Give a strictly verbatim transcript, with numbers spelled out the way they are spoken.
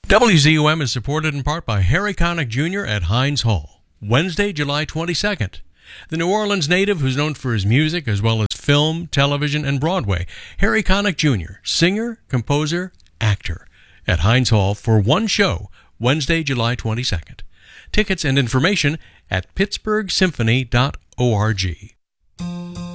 W Z U M is supported in part by Harry Connick Junior at Heinz Hall. Wednesday, July twenty-second. The New Orleans native, who's known for his music as well as film, television, and Broadway, Harry Connick Junior, singer, composer, actor, at Heinz Hall for one show, Wednesday, July twenty-second. Tickets and information at pittsburgh symphony dot org.